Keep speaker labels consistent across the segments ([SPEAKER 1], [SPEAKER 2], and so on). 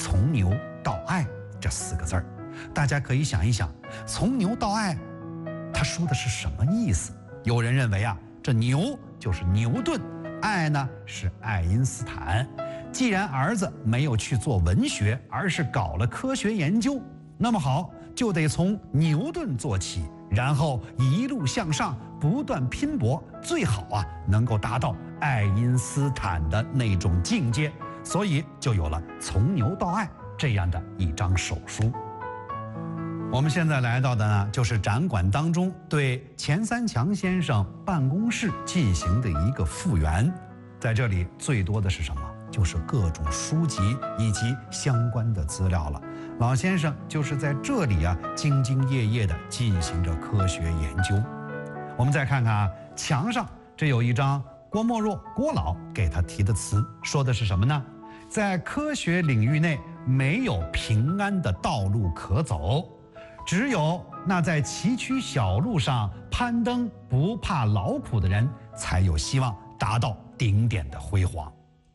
[SPEAKER 1] 从牛到爱这4个字儿。大家可以想一想，从牛到爱，他说的是什么意思？有人认为啊，这牛就是牛顿，爱呢是爱因斯坦。既然儿子没有去做文学，而是搞了科学研究，那么好，就得从牛顿做起，然后一路向上，不断拼搏，最好啊能够达到爱因斯坦的那种境界。所以就有了《从牛到爱》这样的一张手书。我们现在来到的呢，就是展馆当中对钱三强先生办公室进行的一个复原。在这里最多的是什么？就是各种书籍以及相关的资料了。老先生就是在这里啊，兢兢业业地进行着科学研究。我们再看看啊，墙上这有一张郭沫若郭老给他题的词，说的是什么呢？在科学领域内，没有平安的道路可走，只有那在崎岖小路上攀登不怕劳苦的人，才有希望达到顶点的辉煌。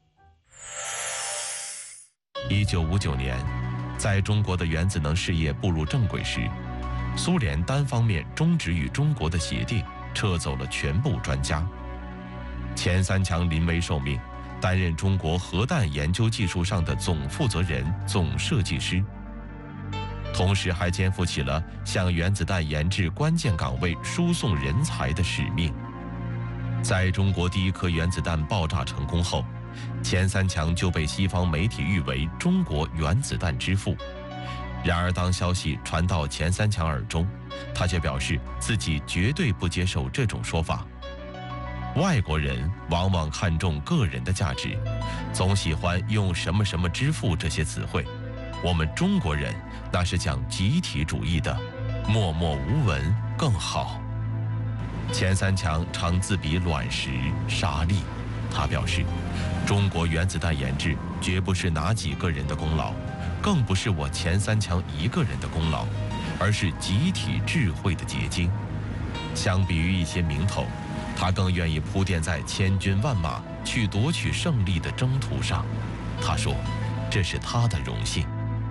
[SPEAKER 2] 1959年，在中国的原子能事业步入正轨时，苏联单方面终止与中国的协定，撤走了全部专家。钱三强临危受命，担任中国核弹研究技术上的总负责人、总设计师，同时还肩负起了向原子弹研制关键岗位输送人才的使命。在中国第一颗原子弹爆炸成功后，钱三强就被西方媒体誉为中国原子弹之父。然而当消息传到钱三强耳中，他却表示自己绝对不接受这种说法。外国人往往看重个人的价值，总喜欢用什么什么之父这些词汇。我们中国人那是讲集体主义的，默默无闻更好。钱三强常自比卵石、沙粒，他表示，中国原子弹研制绝不是哪几个人的功劳，更不是我钱三强一个人的功劳，而是集体智慧的结晶。相比于一些名头，他更愿意铺垫在千军万马去夺取胜利的征途上。他说，这是他的荣幸。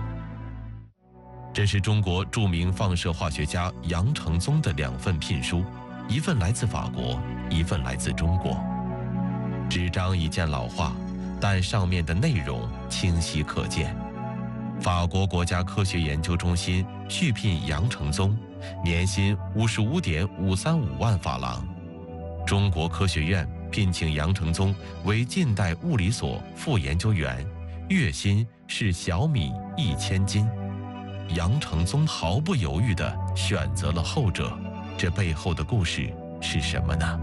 [SPEAKER 2] 这是中国著名放射化学家杨承宗的2份聘书，一份来自法国，一份来自中国。纸张已见老化，但上面的内容清晰可见。法国国家科学研究中心续聘杨承宗，年薪55.535万法郎。中国科学院聘请杨承宗为近代物理所副研究员，月薪是小米1000斤。杨承宗毫不犹豫地选择了后者，这背后的故事是什么呢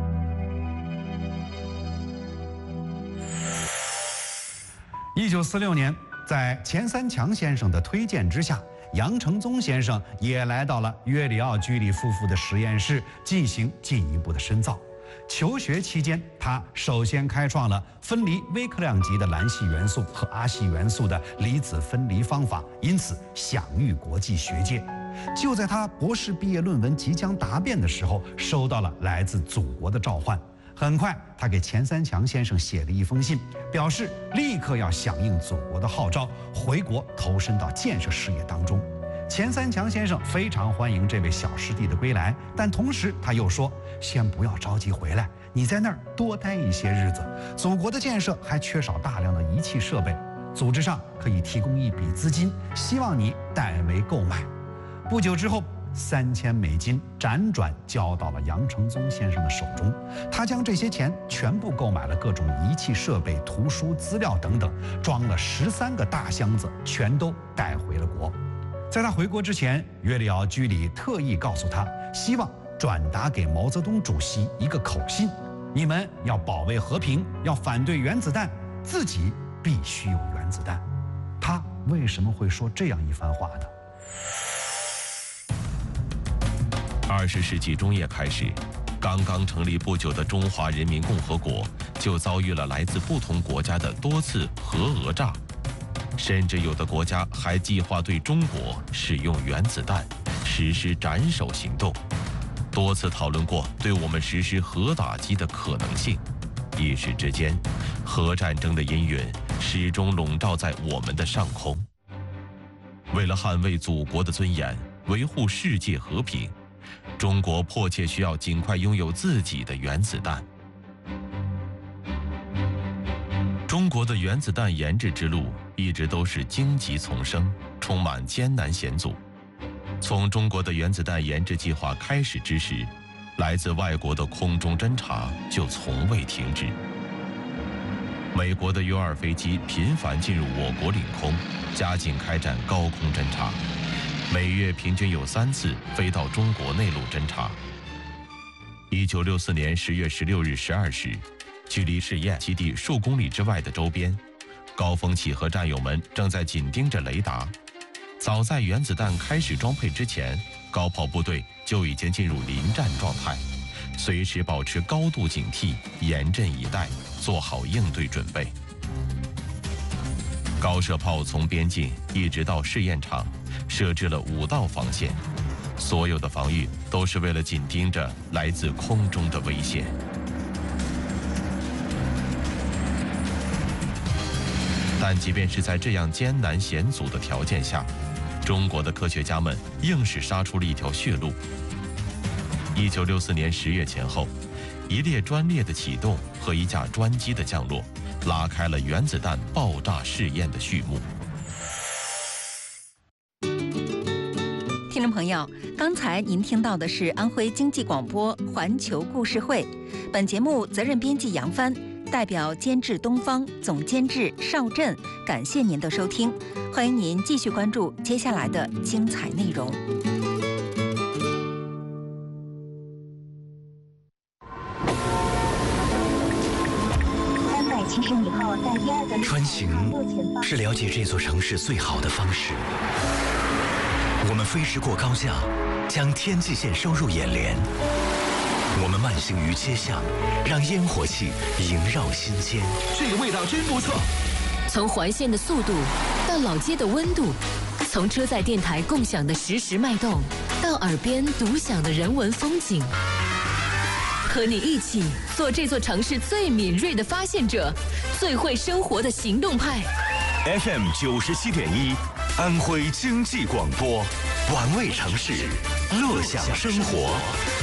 [SPEAKER 1] ？1946年，在钱三强先生的推荐之下，杨承宗先生也来到了约里奥居里夫妇的实验室进行进一步的深造。求学期间，他首先开创了分离微克量级的蓝系元素和阿系元素的离子分离方法，因此享誉国际学界。就在他博士毕业论文即将答辩的时候，收到了来自祖国的召唤。很快，他给钱三强先生写了一封信，表示立刻要响应祖国的号召，回国投身到建设事业当中。钱三强先生非常欢迎这位小师弟的归来，但同时他又说，先不要着急回来，你在那儿多待一些日子，祖国的建设还缺少大量的仪器设备，组织上可以提供一笔资金，希望你代为购买。不久之后，3000美金辗转交到了杨承宗先生的手中，他将这些钱全部购买了各种仪器设备、图书资料等等，装了13个大箱子，全都带回了国。在他回国之前，约里奥居里特意告诉他，希望转达给毛泽东主席一个口信：你们要保卫和平，要反对原子弹，自己必须有原子弹。他为什么会说这样一番话呢
[SPEAKER 2] ？20世纪中叶开始，刚刚成立不久的中华人民共和国就遭遇了来自不同国家的多次核讹诈，甚至有的国家还计划对中国使用原子弹，实施斩首行动，多次讨论过对我们实施核打击的可能性。一时之间，核战争的阴云始终笼罩在我们的上空。 为了捍卫祖国的尊严，维护世界和平，中国迫切需要尽快拥有自己的原子弹。中国的原子弹研制之路一直都是荆棘丛生，充满艰难险阻。从中国的原子弹研制计划开始之时，来自外国的空中侦察就从未停止。美国的U-2飞机频繁进入我国领空，加紧开展高空侦察，每月平均有3次飞到中国内陆侦察。1964年10月16日12时，距离试验基地数公里之外的周边，高峰起和战友们正在紧盯着雷达。早在原子弹开始装配之前，高炮部队就已经进入临战状态，随时保持高度警惕，严阵以待，做好应对准备。高射炮从边境一直到试验场，设置了5道防线，所有的防御都是为了紧盯着来自空中的危险。但即便是在这样艰难险阻的条件下，中国的科学家们硬是杀出了一条血路。1964年10月前后，一列专列的启动和一架专机的降落，拉开了原子弹爆炸试验的序幕。
[SPEAKER 3] 听众朋友，刚才您听到的是安徽经济广播环球故事会，本节目责任编辑杨帆，代表监制东方，总监制邵震，感谢您的收听，欢迎您继续关注接下来的精彩内容。
[SPEAKER 4] 穿行是了解这座城市最好的方式。我们飞驰过高架，将天际线收入眼帘。我们慢行于街巷，让烟火气萦绕心间。
[SPEAKER 5] 这个味道真不错。
[SPEAKER 6] 从环线的速度到老街的温度，从车载电台共享的实时脉动，到耳边独享的人文风景。和你一起做这座城市最敏锐的发现者，最会生活的行动派。
[SPEAKER 7] FM 97.1，安徽经济广播，玩味城市，乐享生活。